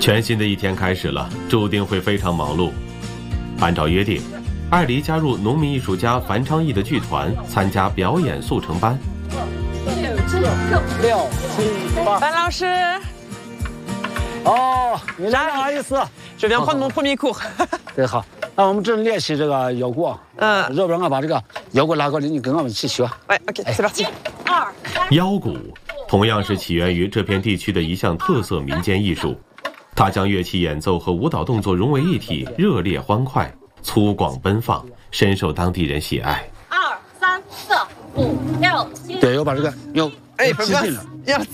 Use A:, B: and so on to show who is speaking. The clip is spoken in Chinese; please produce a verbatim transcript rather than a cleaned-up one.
A: 全新的一天开始了，注定会非常忙碌。按照约定，艾黎加入农民艺术家樊昌义的剧团，参加表演速成班。
B: 六七八，
C: 樊老师。
B: 哦，你来了，不好意思，
C: 这边换mon premier cours。
B: 对，好，那我们正练习这个腰鼓。嗯，要不然我把这个腰鼓拿过来，你跟我们一起学。
C: 哎 ，OK， c'est parti。二三。
A: 腰鼓同样是起源于这片地区的一项特色民间艺术，它将乐器演奏和舞蹈动作融为一体，热烈欢快，粗犷奔放，深受当地人喜爱。
D: 二三四五六七。
B: 对，我把这个腰
C: 哎，
B: 系紧了。